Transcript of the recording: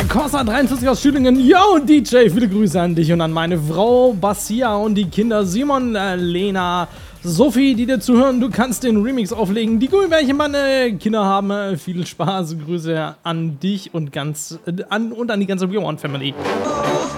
Corsa 43 aus Schülingen. Yo, DJ, viele Grüße an dich und an meine Frau Basia und die Kinder Simon, Lena, Sophie, die dir zuhören. Du kannst den Remix auflegen. Die Gummibärchen, meine Kinder haben viel Spaß. Grüße an dich und an die ganze Real One Family.